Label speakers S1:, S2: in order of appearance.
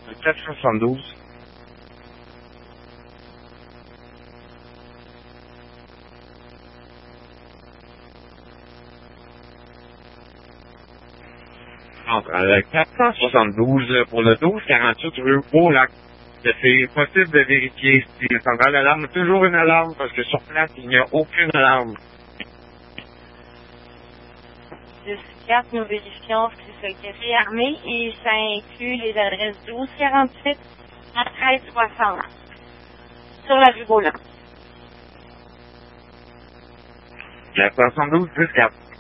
S1: Le 472. Donc, le 472 pour le 1248 rue Beaulac. C'est possible de vérifier si le central d'alarme est toujours une alarme, parce que sur place, il n'y a aucune alarme.
S2: 10-4, nous vérifions si c'est secrétaire armé et ça inclut les adresses 1248 à 1360 sur la rue Beaulac.
S1: 472 10-4.